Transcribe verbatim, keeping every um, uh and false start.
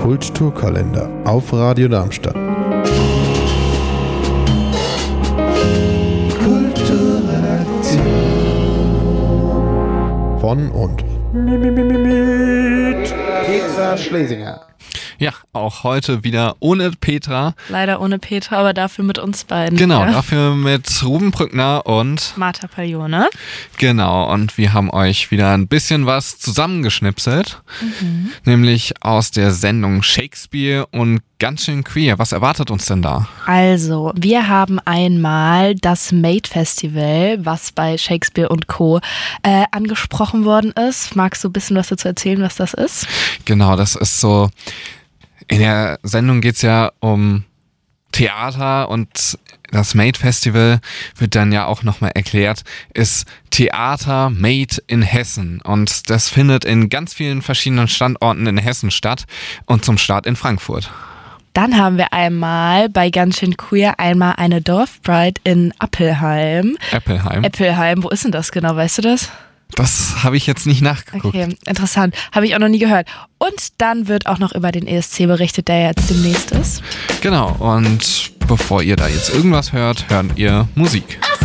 Kulturkalender auf Radio Darmstadt. Kulturredaktion von und mit Petra Schlesinger. Ja, auch heute wieder ohne Petra. Leider ohne Petra, aber dafür mit uns beiden. Genau, ja. dafür mit Ruben Brückner und Martha Paglione. Genau, und wir haben euch wieder ein bisschen was zusammengeschnipselt. Mhm. Nämlich aus der Sendung Shakespeare und ganz schön queer. Was erwartet uns denn da? Also, wir haben einmal das Made Festival, was bei Shakespeare und Co. Äh, angesprochen worden ist. Magst du ein bisschen was dazu erzählen, was das ist? Genau, das ist so, in der Sendung geht's ja um Theater und das Made Festival wird dann ja auch nochmal erklärt, ist Theater Made in Hessen und das findet in ganz vielen verschiedenen Standorten in Hessen statt und zum Start in Frankfurt. Dann haben wir einmal bei Ganz schön queer einmal eine Dorfbride in Appelheim. Appelheim. Appelheim, wo ist denn das genau, weißt du das? Das habe ich jetzt nicht nachgeguckt. Okay, interessant. Habe ich auch noch nie gehört. Und dann wird auch noch über den E S C berichtet, der jetzt demnächst ist. Genau, und bevor ihr da jetzt irgendwas hört, hört ihr Musik.